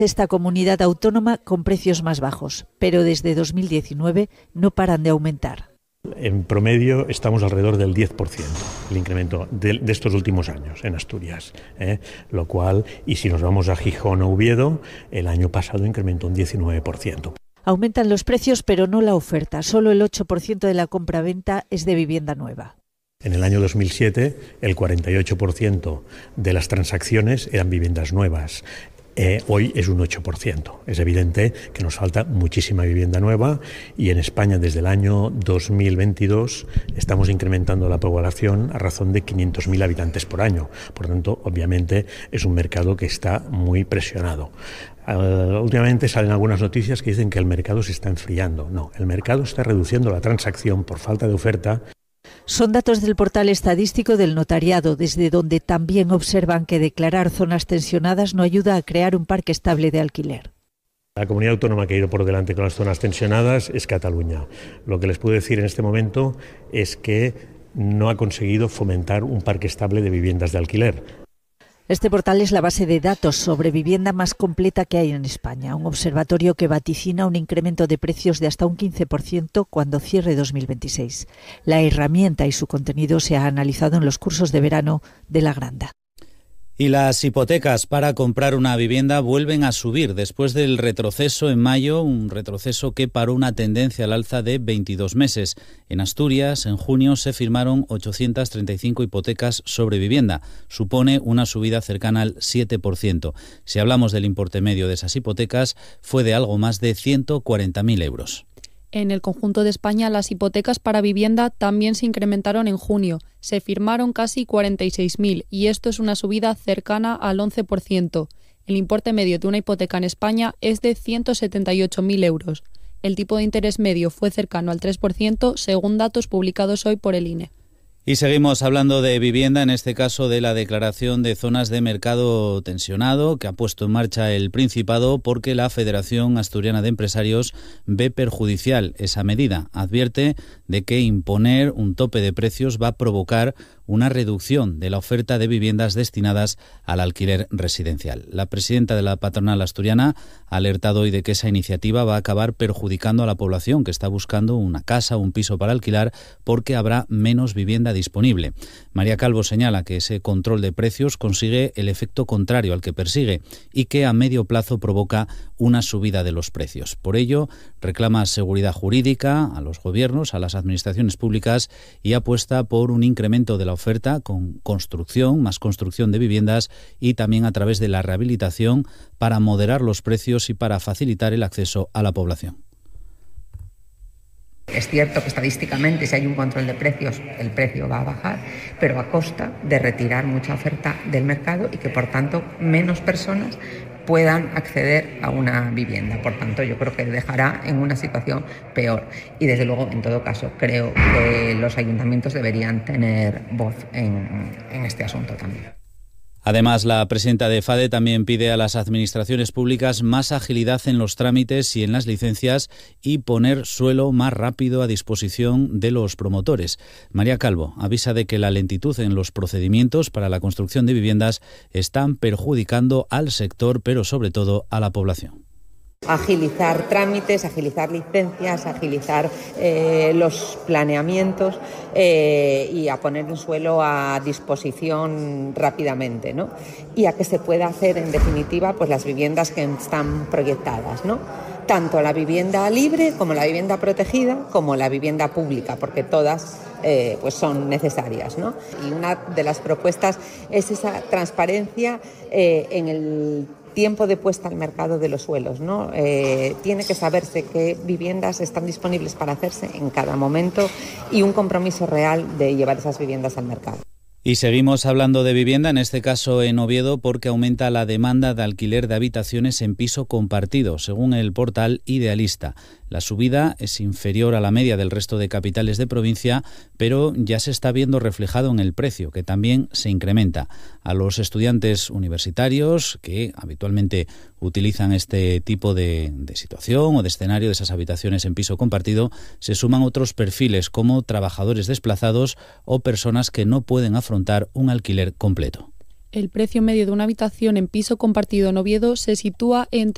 esta comunidad autónoma con precios más bajos, pero desde 2019 no paran de aumentar. En promedio estamos alrededor del 10%, el incremento de estos últimos años en Asturias, lo cual, y si nos vamos a Gijón o Oviedo, el año pasado incrementó un 19%. Aumentan los precios, pero no la oferta. Solo el 8% de la compra-venta es de vivienda nueva. En el año 2007, el 48% de las transacciones eran viviendas nuevas. Hoy es un 8%. Es evidente que nos falta muchísima vivienda nueva y en España desde el año 2022 estamos incrementando la población a razón de 500.000 habitantes por año. Por tanto, obviamente es un mercado que está muy presionado. Últimamente salen algunas noticias que dicen que el mercado se está enfriando. No, el mercado está reduciendo la transacción por falta de oferta. Son datos del portal estadístico del notariado, desde donde también observan que declarar zonas tensionadas no ayuda a crear un parque estable de alquiler. La comunidad autónoma que ha ido por delante con las zonas tensionadas es Cataluña. Lo que les puedo decir en este momento es que no ha conseguido fomentar un parque estable de viviendas de alquiler. Este portal es la base de datos sobre vivienda más completa que hay en España, un observatorio que vaticina un incremento de precios de hasta un 15% cuando cierre 2026. La herramienta y su contenido se ha analizado en los cursos de verano de La Granda. Y las hipotecas para comprar una vivienda vuelven a subir después del retroceso en mayo, un retroceso que paró una tendencia al alza de 22 meses. En Asturias, en junio, se firmaron 835 hipotecas sobre vivienda. Supone una subida cercana al 7%. Si hablamos del importe medio de esas hipotecas, fue de algo más de 140.000 euros. En el conjunto de España, las hipotecas para vivienda también se incrementaron en junio. Se firmaron casi 46.000 y esto es una subida cercana al 11%. El importe medio de una hipoteca en España es de 178.000 euros. El tipo de interés medio fue cercano al 3%, según datos publicados hoy por el INE. Y seguimos hablando de vivienda, en este caso de la declaración de zonas de mercado tensionado que ha puesto en marcha el Principado porque la Federación Asturiana de Empresarios ve perjudicial esa medida. Advierte de que imponer un tope de precios va a provocar una reducción de la oferta de viviendas destinadas al alquiler residencial. La presidenta de la patronal asturiana ha alertado hoy de que esa iniciativa va a acabar perjudicando a la población que está buscando una casa o un piso para alquilar porque habrá menos vivienda disponible. María Calvo señala que ese control de precios consigue el efecto contrario al que persigue y que a medio plazo provoca una subida de los precios. Por ello, reclama seguridad jurídica a los gobiernos, a las administraciones públicas y apuesta por un incremento de la oferta con construcción, más construcción de viviendas y también a través de la rehabilitación para moderar los precios y para facilitar el acceso a la población. Es cierto que estadísticamente si hay un control de precios el precio va a bajar, pero a costa de retirar mucha oferta del mercado y que por tanto menos personas puedan acceder a una vivienda. Por tanto, yo creo que dejará en una situación peor. Y desde luego, en todo caso, creo que los ayuntamientos deberían tener voz en este asunto también. Además, la presidenta de FADE también pide a las administraciones públicas más agilidad en los trámites y en las licencias y poner suelo más rápido a disposición de los promotores. María Calvo avisa de que la lentitud en los procedimientos para la construcción de viviendas están perjudicando al sector, pero sobre todo a la población. Agilizar trámites, agilizar licencias, agilizar los planeamientos y a poner el suelo a disposición rápidamente, ¿no? Y a que se pueda hacer, en definitiva, pues las viviendas que están proyectadas, ¿no? Tanto la vivienda libre como la vivienda protegida como la vivienda pública, porque todas pues son necesarias, ¿no? Y una de las propuestas es esa transparencia en el tiempo de puesta al mercado de los suelos, ¿no? Tiene que saberse qué viviendas están disponibles para hacerse en cada momento y un compromiso real de llevar esas viviendas al mercado. Y seguimos hablando de vivienda, en este caso en Oviedo, porque aumenta la demanda de alquiler de habitaciones en piso compartido, según el portal Idealista. La subida es inferior a la media del resto de capitales de provincia, pero ya se está viendo reflejado en el precio, que también se incrementa. A los estudiantes universitarios, que habitualmente utilizan este tipo de situación o de escenario de esas habitaciones en piso compartido, se suman otros perfiles como trabajadores desplazados o personas que no pueden afrontar un alquiler completo. El precio medio de una habitación en piso compartido en Oviedo se sitúa entre